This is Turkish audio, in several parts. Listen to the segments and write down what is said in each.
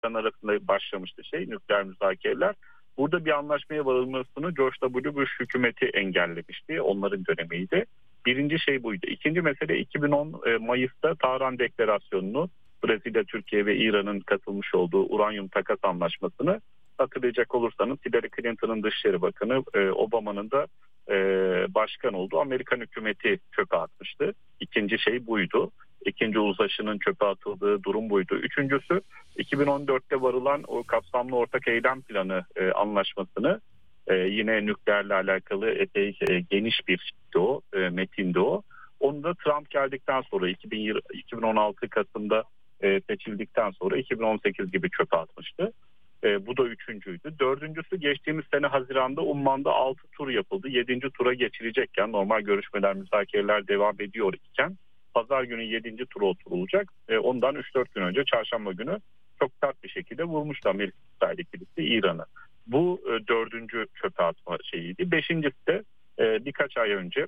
İran arasında başlamıştı nükleer müzakereler. Burada bir anlaşmaya varılmasını George W. Bush hükümeti engellemişti. Onların dönemiydi. Birinci şey buydu. İkinci mesele 2010 Mayıs'ta Tahran Deklarasyonu'nu, Brezilya, Türkiye ve İran'ın katılmış olduğu uranyum takas anlaşmasını hatırlayacak olursanız Hillary Clinton'ın Dışişleri Bakanı, Obama'nın da başkan olduğu Amerikan hükümeti çöpe atmıştı. İkinci şey buydu. İkinci uzlaşının çöpe atıldığı durum buydu. Üçüncüsü 2014'te varılan o kapsamlı ortak eylem planı anlaşmasını, yine nükleerle alakalı epey geniş bir şeydi o, metindi o. Onu da Trump geldikten sonra 2016 Kasım'da seçildikten sonra 2018 gibi çöpe atmıştı. Bu da üçüncüydü. Dördüncüsü geçtiğimiz sene Haziran'da Umman'da 6 tur yapıldı. 7. tura geçilecekken, normal görüşmeler, müzakereler devam ediyor iken pazar günü 7. tura oturulacak. Ondan 3-4 gün önce çarşamba günü çok sert bir şekilde vurmuştu Amerika İsrail ikilisi İran'ı. Bu dördüncü çöpe atma şeyiydi. Beşincisi de birkaç ay önce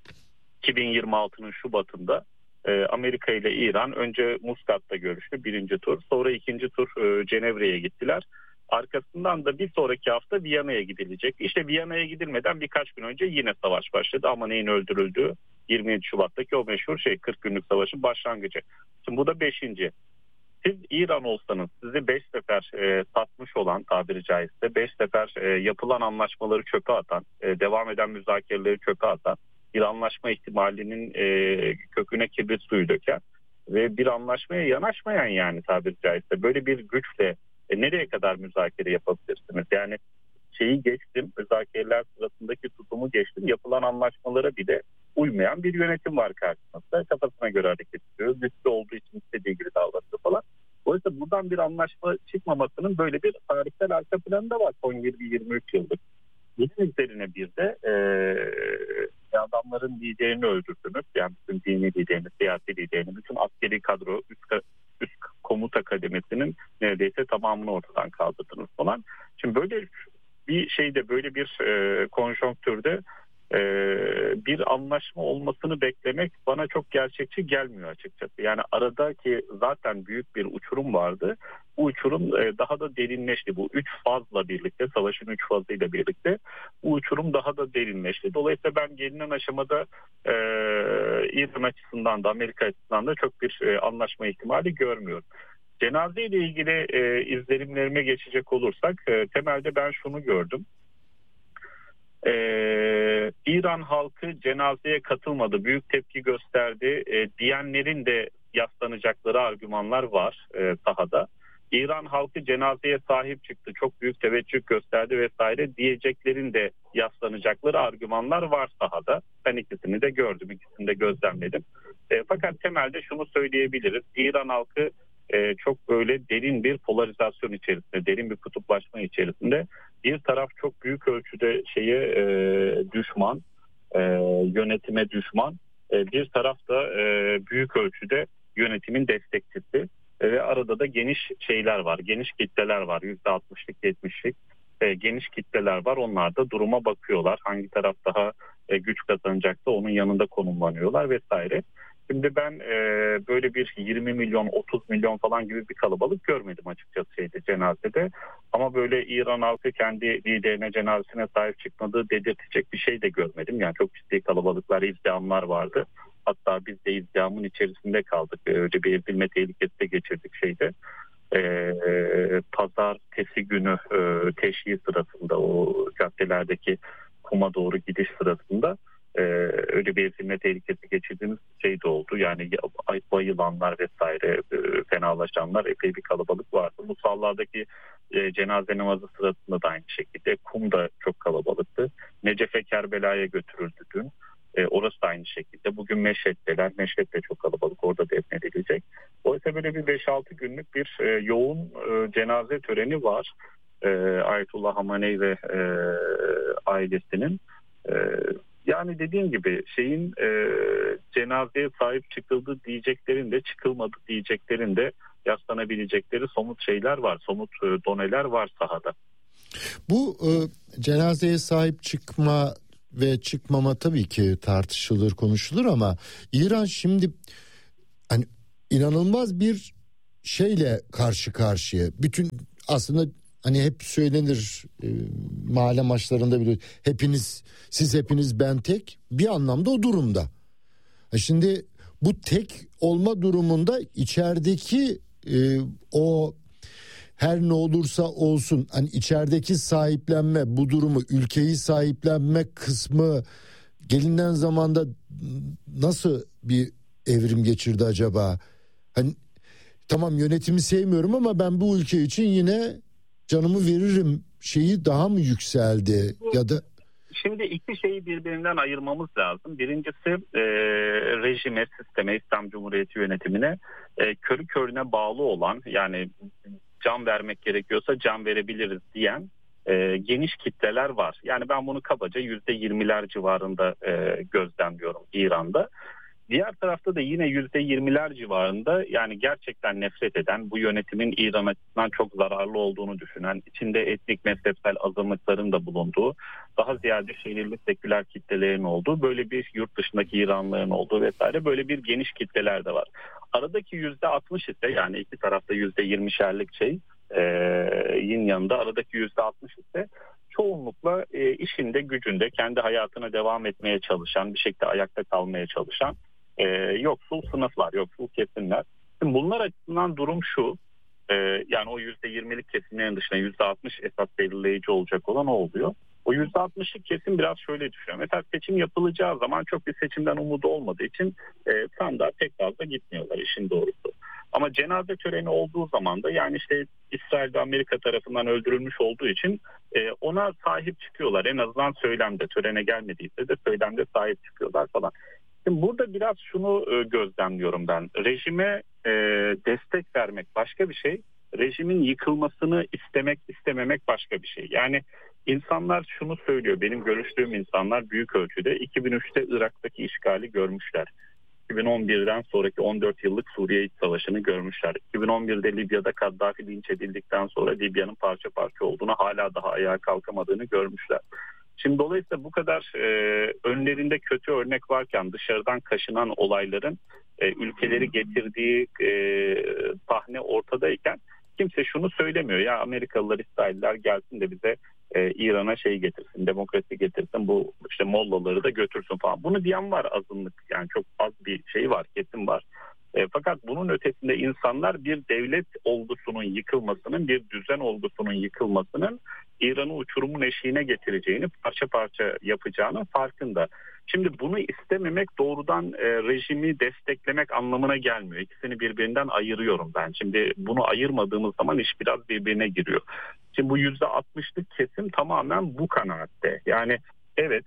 2026'nın Şubat'ında Amerika ile İran önce Muskat'ta görüştü, birinci tur. Sonra ikinci tur Cenevre'ye gittiler. Arkasından da bir sonraki hafta Viyana'ya gidilecek. İşte Viyana'ya gidilmeden birkaç gün önce yine savaş başladı. ama neyin öldürüldüğü 27 Şubat'taki o meşhur 40 günlük savaşın başlangıcı. Şimdi bu da 5. Siz İran olsanız, sizi 5 sefer satmış olan, tabiri caizse 5 sefer yapılan anlaşmaları çöpe atan, devam eden müzakereleri çöpe atan, bir anlaşma ihtimalinin köküne kibrit suyu döken ve bir anlaşmaya yanaşmayan, yani tabiri caizse böyle bir güçle nereye kadar müzakere yapabilirsiniz? Yani geçtim, müzakereler sırasındaki tutumu geçtim, yapılan anlaşmalara bile uymayan bir yönetim var karşımızda. Kafasına göre hareket ediyor, güçlü olduğu için istediği gibi davranıyor falan. Dolayısıyla buradan bir anlaşma çıkmamasının böyle bir tarihsel arka planı da var son 20-23 yıldır. Bunun üzerine bir de adamların liderini öldürdünüz. Yani bütün dini liderini, siyasi liderini, bütün askeri kadro, üst komuta kademesinin neredeyse tamamını ortadan kaldırdınız falan. Şimdi böyle bir böyle bir konjonktürde bir anlaşma olmasını beklemek bana çok gerçekçi gelmiyor açıkçası. Yani aradaki zaten büyük bir uçurum vardı. Bu uçurum daha da derinleşti. Bu 3 fazla birlikte, savaşın 3 fazıyla birlikte bu uçurum daha da derinleşti. Dolayısıyla ben gelinen aşamada İran açısından da Amerika açısından da çok bir anlaşma ihtimali görmüyorum. Cenaze ile ilgili izlenimlerime geçecek olursak temelde ben şunu gördüm. İran halkı cenazeye katılmadı, büyük tepki gösterdi diyenlerin de yaslanacakları argümanlar var sahada. İran halkı cenazeye sahip çıktı, çok büyük teveccüh gösterdi vesaire diyeceklerin de yaslanacakları argümanlar var sahada. Ben ikisini de gördüm, ikisini de gözlemledim. Fakat temelde şunu söyleyebiliriz. İran halkı çok böyle derin bir polarizasyon içerisinde, derin bir kutuplaşma içerisinde. Bir taraf çok büyük ölçüde düşman, yönetime düşman. Bir taraf da büyük ölçüde yönetimin destekçisi. Ve arada da geniş şeyler var, geniş kitleler var. %60'lık, 70'lik geniş kitleler var. Onlar da duruma bakıyorlar. Hangi taraf daha güç kazanacaksa onun yanında konumlanıyorlar vesaire. Şimdi ben böyle bir 20 milyon, 30 milyon falan gibi bir kalabalık görmedim açıkçası cenazede. Ama böyle İran halkı kendi liderine, cenazesine sahip çıkmadığı dedirtecek bir şey de görmedim. Yani çok ciddi kalabalıklar, izdihamlar vardı. Hatta biz de izdihamın içerisinde kaldık. Öyle bir ezilme tehlikesi de geçirdik Pazartesi günü teşhis sırasında, o caddelerdeki kuma doğru gidiş sırasında öyle bir ezilme tehlikesi geçirdiğimiz de oldu. Yani bayılanlar vesaire, fenalaşanlar, epey bir kalabalık vardı. Musallardaki cenaze namazı sırasında da aynı şekilde. Kum da çok kalabalıktı. Necef'e, Kerbela'ya götürüldü dün. Orası da aynı şekilde. Bugün Meşhed'deler. Meşhed de çok kalabalık. Orada defnedilecek. Oysa böyle bir 5-6 günlük bir yoğun cenaze töreni var. Ayetullah Hamenei ve ailesinin. Yani dediğim gibi cenazeye sahip çıkıldı diyeceklerin de, çıkılmadı diyeceklerin de yaslanabilecekleri somut şeyler var. Somut doneler var sahada. Bu cenazeye sahip çıkma ve çıkmama tabii ki tartışılır, konuşulur ama İran şimdi inanılmaz bir şeyle karşı karşıya. Bütün aslında hani hep söylenir mahalle maçlarında bile, siz hepiniz ben tek, bir anlamda o durumda. Şimdi bu tek olma durumunda içerideki o her ne olursa olsun hani içerideki sahiplenme, bu durumu, ülkeyi sahiplenme kısmı gelinen zamanda nasıl bir evrim geçirdi acaba? Hani tamam, yönetimi sevmiyorum ama ben bu ülke için yine canımı veririm şeyi daha mı yükseldi ya da? Şimdi iki şeyi birbirinden ayırmamız lazım. Birincisi rejime, sisteme, İslam Cumhuriyeti yönetimine körü körüne bağlı olan, yani can vermek gerekiyorsa can verebiliriz diyen geniş kitleler var. Yani ben bunu kabaca %20'ler civarında gözlemliyorum İran'da. Diğer tarafta da yine %20'ler civarında, yani gerçekten nefret eden, bu yönetimin İran açısından çok zararlı olduğunu düşünen, içinde etnik mezhepsel azınlıkların da bulunduğu, daha ziyade şehirli seküler kitlelerin olduğu, böyle bir yurt dışındaki İranlıların olduğu vesaire, böyle bir geniş kitleler de var. Aradaki %60 ise, yani iki tarafta %20'şerlik yin yanında aradaki %60 ise çoğunlukla işinde gücünde kendi hayatına devam etmeye çalışan, bir şekilde ayakta kalmaya çalışan yoksul sınıflar, yoksul kesimler. Şimdi bunlar açısından durum şu, yani o %20'lik kesimlerin dışında %60 esas belirleyici olacak olan o oluyor. O %60'lık kesim biraz şöyle düşünüyor. Mesela seçim yapılacağı zaman çok bir seçimden umudu olmadığı için sandığa pek fazla gitmiyorlar, işin doğrusu. Ama cenaze töreni olduğu zaman da, yani işte İsrail'de Amerika tarafından öldürülmüş olduğu için ona sahip çıkıyorlar. En azından söylemde, törene gelmediyse de söylemde sahip çıkıyorlar falan. Şimdi burada biraz şunu gözlemliyorum ben. Rejime destek vermek başka bir şey. Rejimin yıkılmasını istemek, istememek başka bir şey. Yani insanlar şunu söylüyor. Benim görüştüğüm insanlar büyük ölçüde 2003'te Irak'taki işgali görmüşler. 2011'den sonraki 14 yıllık Suriye İç Savaşı'nı görmüşler. 2011'de Libya'da Kaddafi linç edildikten sonra Libya'nın parça parça olduğunu, hala daha ayağa kalkamadığını görmüşler. Şimdi dolayısıyla bu kadar önlerinde kötü örnek varken, dışarıdan kaşınan olayların ülkeleri getirdiği sahne ortadayken kimse şunu söylemiyor. Ya Amerikalılar, İsrailler gelsin de bize İran'a getirsin, demokrasi getirsin, bu işte mollaları da götürsün falan. Bunu diyen var, azınlık, yani çok az bir var, kesim var. Fakat bunun ötesinde insanlar bir devlet olgusunun yıkılmasının, bir düzen olgusunun yıkılmasının İran'ı uçurumun eşiğine getireceğini, parça parça yapacağını farkında. Şimdi bunu istememek doğrudan rejimi desteklemek anlamına gelmiyor. İkisini birbirinden ayırıyorum ben. Şimdi bunu ayırmadığımız zaman iş biraz birbirine giriyor. Şimdi bu %60'lık kesim tamamen bu kanaatte. Yani evet,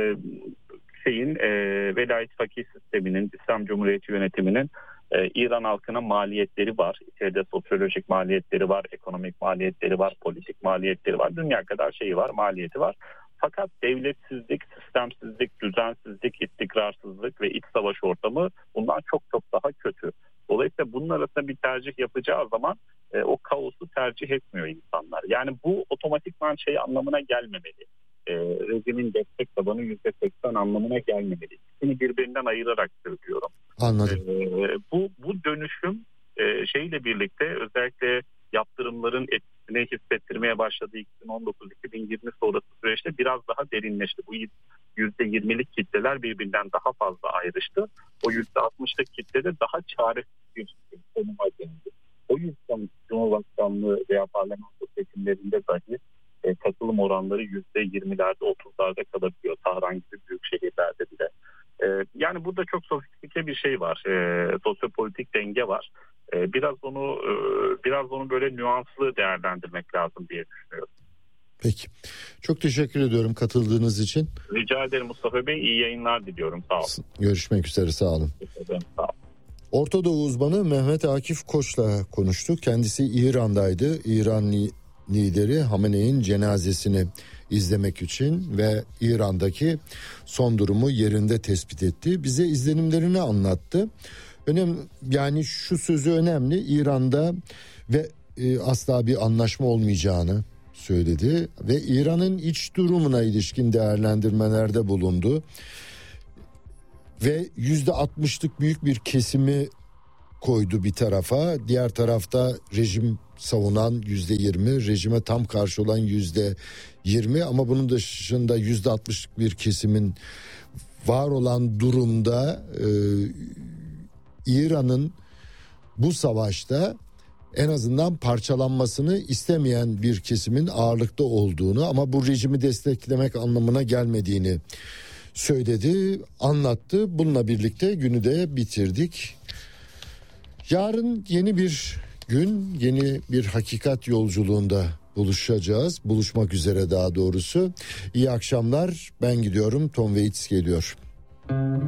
velayet fakih sisteminin, İslam Cumhuriyeti yönetiminin İran halkına maliyetleri var. İçeride sosyolojik maliyetleri var, ekonomik maliyetleri var, politik maliyetleri var. Dünya kadar var, maliyeti var. Fakat devletsizlik, sistemsizlik, düzensizlik, istikrarsızlık ve iç savaş ortamı bundan çok çok daha kötü. Dolayısıyla bunun arasında bir tercih yapacağı zaman o kaosu tercih etmiyor insanlar. Yani bu otomatikman anlamına gelmemeli. Rejimin destek tabanı %80 anlamına gelmemeli. İkisini birbirinden ayırarak söylüyorum. Anladım. Bu dönüşüm şeyle birlikte, özellikle yaptırımların etkisini hissettirmeye başladığı 2019-2020 sonrası süreçte biraz daha derinleşti. Bu %20'lik kitleler birbirinden daha fazla ayrıştı. O %60'lık kitlede daha çaresiz bir konuma geldi. O yüzden Cumhurbaşkanlığı veya parlamento seçimlerinde dahi katılım oranları %20'lerde, 30'larda kalabiliyor. Tahran gibi büyük şehirlerde bile. Yani burada çok sofistike bir var. Sosyopolitik denge var. Biraz onu böyle nüanslı değerlendirmek lazım diye düşünüyorum. Peki. Çok teşekkür ediyorum katıldığınız için. Rica ederim Mustafa Bey. İyi yayınlar diliyorum. Sağ olun. Görüşmek üzere. Sağ olun. Sağ olun. Orta Doğu uzmanı Mehmet Akif Koç'la konuştuk. Kendisi İran'daydı. İran lideri Hamenei'nin cenazesini izlemek için ve İran'daki son durumu yerinde tespit etti. Bize izlenimlerini anlattı. Yani şu sözü önemli. İran'da ve asla bir anlaşma olmayacağını söyledi ve İran'ın iç durumuna ilişkin değerlendirmelerde bulundu. Ve %60'lık büyük bir kesimi koydu bir tarafa. Diğer tarafta rejim savunan %20, rejime tam karşı olan %20, ama bunun dışında %60'lık bir kesimin var olan durumda İran'ın bu savaşta en azından parçalanmasını istemeyen bir kesimin ağırlıkta olduğunu, ama bu rejimi desteklemek anlamına gelmediğini söyledi, anlattı. Bununla birlikte günü de bitirdik. Yarın yeni bir gün, yeni bir hakikat yolculuğunda buluşacağız. Buluşmak üzere daha doğrusu. İyi akşamlar. Ben gidiyorum. Tom Waits geliyor.